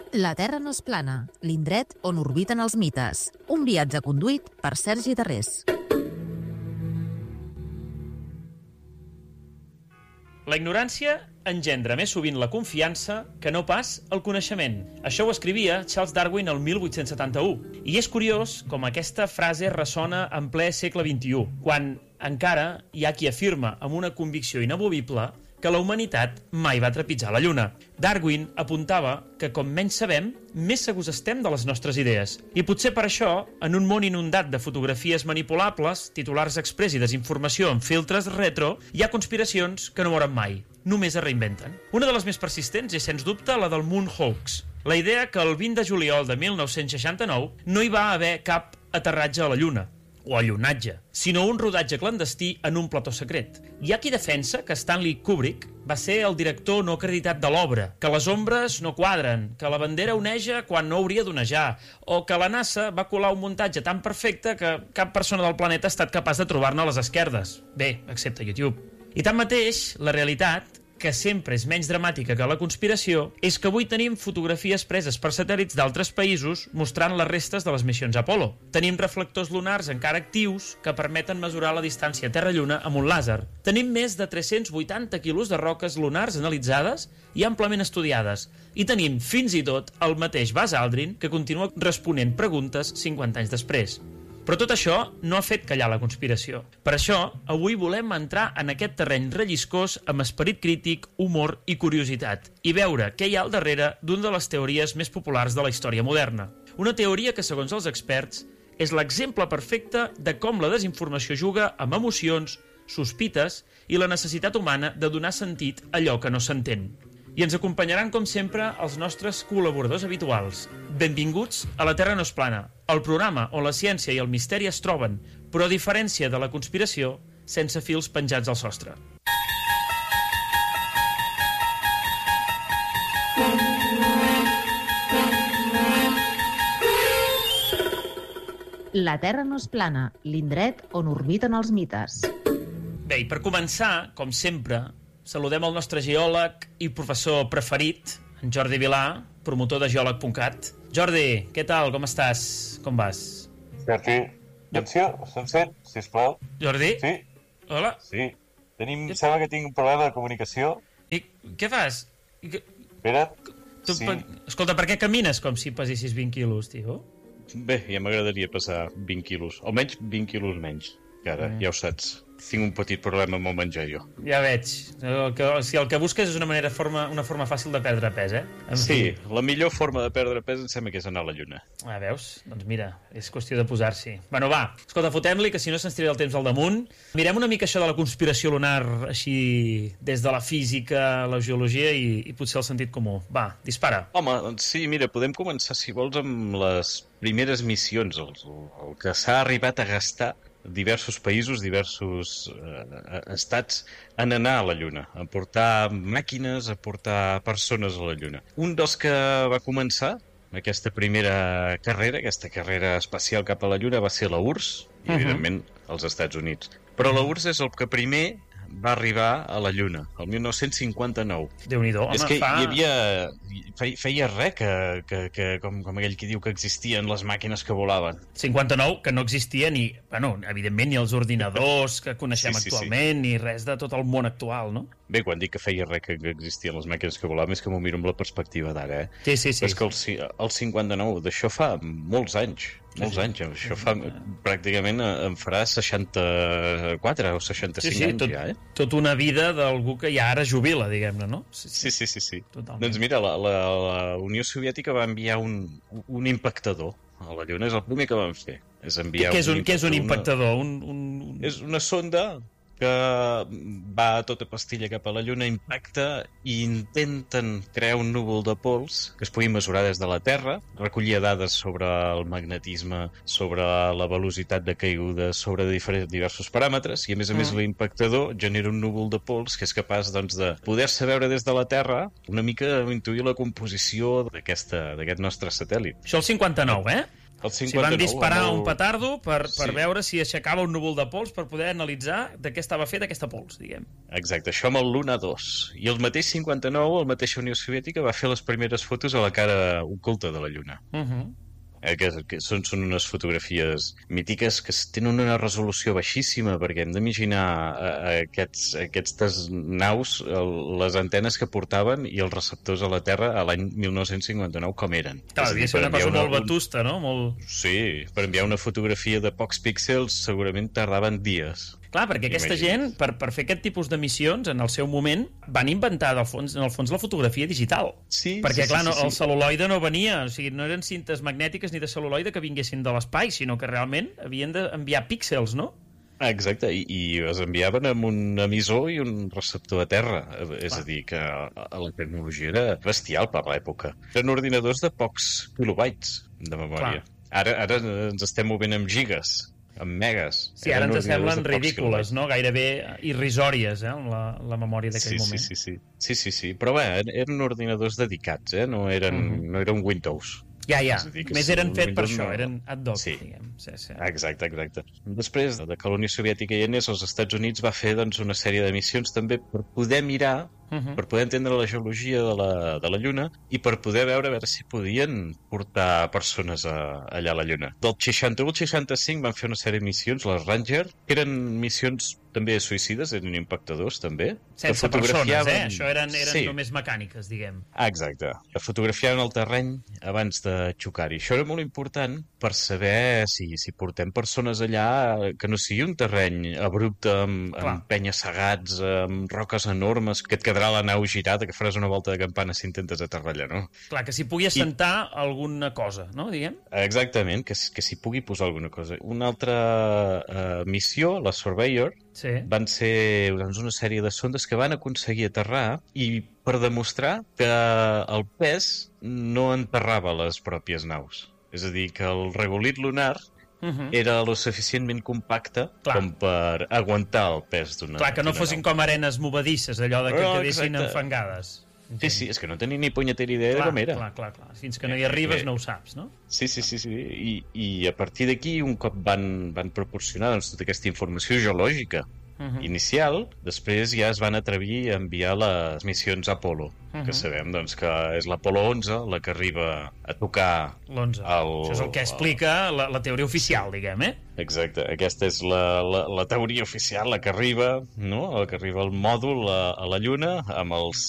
La Terra no és plana, l'indret on orbiten els mites. Un viatge conduït per Sergi Tarrés. La ignorància engendra més sovint la confiança que no pas el coneixement. Això ho escrivia Charles Darwin el 1871. I és curiós com aquesta frase ressona en ple segle XXI, quan encara hi ha qui afirma amb una convicció inamovible que la humanitat mai va trepitjar la Lluna. Darwin apuntava que com menys sabem, més segurs estem de les nostres idees. I potser per això, en un món inundat de fotografies manipulables, titulars express i desinformació amb filtres retro, hi ha conspiracions que no moren mai. Només es reinventen. Una de les més persistents és, sens dubte, la del Moon Hoax. La idea que el 20 de juliol de 1969 no hi va haver cap aterratge a la Lluna, o allunatge, sinó un rodatge clandestí en un plató secret. Hi ha qui defensa que Stanley Kubrick va ser el director no acreditat de l'obra, que les ombres no quadren, que la bandera oneja quan no hauria d'onejar, o que la NASA va colar un muntatge tan perfecte que cap persona del planeta ha estat capaç de trobar-ne a les esquerdes. Bé, excepte YouTube. I tanmateix, la realitat, que sempre és menys dramàtica que la conspiració, és que avui tenim fotografies preses per satèl·lits d'altres països mostrant les restes de les missions Apollo. Tenim reflectors lunars encara actius que permeten mesurar la distància Terra-Lluna amb un làser. Tenim més de 380 quilos de roques lunars analitzades i amplament estudiades. I tenim, fins i tot, el mateix Buzz Aldrin, que continua responent preguntes 50 anys després. Però tot això no ha fet callar la conspiració. Per això, avui volem entrar en aquest terreny relliscós amb esperit crític, humor i curiositat i veure què hi ha al darrere d'una de les teories més populars de la història moderna. Una teoria que, segons els experts, és l'exemple perfecte de com la desinformació juga amb emocions, sospites i la necessitat humana de donar sentit a allò que no s'entén. I ens acompanyaran, com sempre, els nostres col·laboradors habituals. Benvinguts a La Terra no és plana, el programa on la ciència i el misteri es troben, però a diferència de la conspiració, sense fils penjats al sostre. La Terra no és plana, l'indret on orbiten els mites. Bé, i per començar, com sempre, saludem el nostre geòleg i professor preferit, en Jordi Vilà, promotor de geòleg.cat. Jordi, què tal? Com estàs? Com vas? Sergi, atenció, se'n sisplau. Jordi? Sí? Hola? Sí. Sembla que tinc un problema de comunicació. I què fas? Espera't. Sí. Escolta, per què camines com si pesessis 20 quilos, tio? Bé, ja m'agradaria passar 20 quilos, almenys 20 quilos menys, que ara, ja ho saps. Tinc un petit problema amb el menjar, jo. Ja veig. El que busques és una forma fàcil de perdre pes, eh? Sí, la millor forma de perdre pes em sembla que és anar a la Lluna. Ah, veus? Doncs mira, és qüestió de posar-s'hi. Bueno, va, escolta, fotem-li, que si no se'ns tira el temps al damunt. Mirem una mica això de la conspiració lunar així des de la física, la geologia i potser el sentit comú. Va, dispara. Home, doncs sí, mira, podem començar, si vols, amb les primeres missions, el que s'ha arribat a gastar diversos països, diversos estats en anar a la Lluna, a portar màquines, a portar persones a la Lluna. Un dels que va començar aquesta primera carrera, aquesta carrera espacial cap a la Lluna, va ser la URSS, i evidentment als Estats Units. Però la URSS és el que primer va arribar a la Lluna, el 1959. Déu-n'hi-do, home, és que hi havia... Feia res que com aquell qui diu que existien les màquines que volaven. 59, que no existien ni, bueno, evidentment, ni els ordinadors que coneixem actualment, ni res de tot el món actual, no? Bé, quan dic que feia res que existien les màquines que volaven és que m'ho miro amb la perspectiva d'ara, Sí. Però és que el 59, d'això fa molts anys. Això fa pràcticament em farà 64 o 65 anys ja, Tot una vida d'algú que ja ara jubila, diguem-ne, no? Sí. Totalment. Doncs mira, la Unió Soviètica va enviar un impactador a la Lluna, és el primer que van fer. Què és un impactador? És una sonda que va a tota pastilla cap a la Lluna, impacta i intenten crear un núvol de pols que es pugui mesurar des de la Terra, recollia dades sobre el magnetisme, sobre la velocitat de caiguda, sobre diversos paràmetres, i a més l'impactador genera un núvol de pols que és capaç doncs, de poder-se veure des de la Terra una mica intuir la composició d'aquest nostre satèl·lit. Això el 59, eh? El Si 59, van disparar amb el- un petardo per Sí. veure si aixecava un núvol de pols per poder analitzar de què estava fet aquesta pols, diguem. Exacte, això amb el Luna 2. I el mateix 59, la mateixa Unió Soviètica, va fer les primeres fotos a la cara oculta de la Lluna. Que són unes fotografies mítiques que tenen una resolució baixíssima, perquè hem d'imaginar aquestes naus, les antenes que portaven i els receptors a la Terra a l'any 1959 com eren. Clar, És a dir, devia ser per una cosa enviar molt vetusta, no? Molt... Sí, per enviar una fotografia de pocs píxels segurament tardaven dies. Clar, perquè aquesta gent, per fer aquest tipus de missions, en el seu moment, van inventar, en el fons, la fotografia digital. Sí, Perquè, clar, sí. el cel·luloide no venia, o sigui, no eren cintes magnètiques ni de cel·luloide que vinguessin de l'espai, sinó que realment havien d'enviar píxels, no? Exacte, i es enviaven amb un emissor i un receptor a terra. És a dir, que la tecnologia era bestial per l'època. Eren ordinadors de pocs kilobytes de memòria. Ara ens estem movent amb gigas, amb megas. Sí, ara Eren ens ordinadors semblen de pocs ridícules, kilobytes. no? Gairebé irrisòries, la memòria d'aquell moment. Sí. Però bé, eren ordinadors dedicats, no era un Windows. Ja. És a dir, que Més si eren un fet per Windows això, no- eren ad hoc, Sí. diguem. Sí. Exacte. Després de que la Unió Soviètica hi anés, els Estats Units va fer doncs, una sèrie de missions també per poder mirar, per poder entendre la geologia de la Lluna i per poder veure a veure si podien portar persones allà a la Lluna. Del 61 al 65 van fer una sèrie de missions, les Ranger, que eren missions també suïcides, eren impactadors també. Sense que persones, fotografiaven- Això eren Sí. només mecàniques, diguem. Exacte. Que fotografiaven el terreny abans de xocar-hi. Això era molt important per saber si portem persones allà que no sigui un terreny abrupte, amb penya-segats, amb roques enormes, que et quedarà la nau girada, que faràs una volta de campana si intentes aterrar allà, no? Clar, que s'hi pugui assentar alguna cosa, no, diguem? Exactament, que s'hi pugui posar alguna cosa. Una altra missió, la Surveyor, van ser una sèrie de sondes que van aconseguir aterrar i per demostrar que el pes no enterrava les pròpies naus. És a dir, que el regolit lunar era lo suficientment compacte com per aguantar el pes d'una nau. Clar, que no fossin com arenes movedisses, allò de que quedessin enfangades. Sí, és que no tenia ni punyetera idea de com era. Clar. Fins que no hi arribes no ho saps, no? Sí. I a partir d'aquí, un cop van proporcionar tota aquesta informació geològica inicial, després ja es van atrevir a enviar les missions Apollo, que sabem que és l'Apollo 11 la que arriba a tocar l'11. Això és el que explica la teoria oficial, diguem, Exacte, aquesta és la teoria oficial, la que arriba, no? La que arriba el mòdul a la Lluna amb els